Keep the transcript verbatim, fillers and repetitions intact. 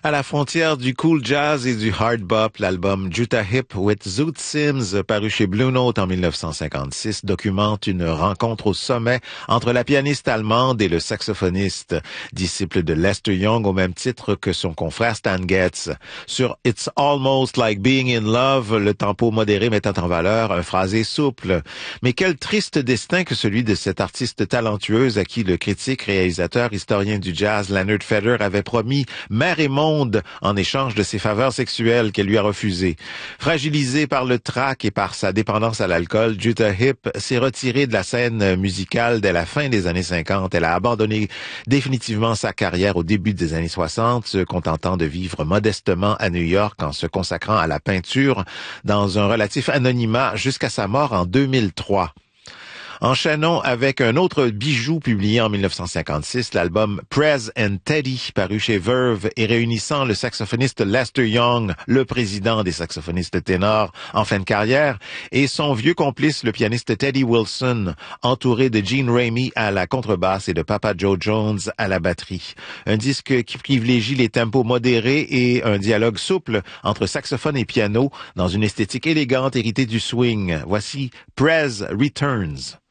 À la frontière du cool jazz et du hard bop, l'album Jutah Hip with Zoot Sims, paru chez Blue Note en mille neuf cent cinquante-six, documente une rencontre au sommet entre la pianiste allemande et le saxophoniste, disciple de Lester Young au même titre que son confrère Stan Getz. Sur It's Almost Like Being in Love, le tempo modéré mettant en valeur un phrasé souple. Mais quel triste destin que celui de cette artiste talentueuse à qui le critique, réalisateur, historien du jazz Leonard Feather avait promis mer et monde en échange de ses faveurs sexuelles qu'elle lui a refusées. Fragilisée par le trac et par sa dépendance à l'alcool, Jutah Hip s'est retirée de la scène musicale dès la fin des années cinquante. Elle a abandonné définitivement sa carrière au début des années soixante, se contentant de vivre modestement à New York en se consacrant à la peinture dans un relatif anonymat jusqu'à sa mort en deux mille trois. Enchaînons avec un autre bijou publié en mille neuf cent cinquante-six, l'album Prez and Teddy, paru chez Verve et réunissant le saxophoniste Lester Young, le président des saxophonistes ténors en fin de carrière, et son vieux complice, le pianiste Teddy Wilson, entouré de Gene Ramey à la contrebasse et de Papa Joe Jones à la batterie. Un disque qui privilégie les tempos modérés et un dialogue souple entre saxophone et piano dans une esthétique élégante héritée du swing. Voici Prez Returns.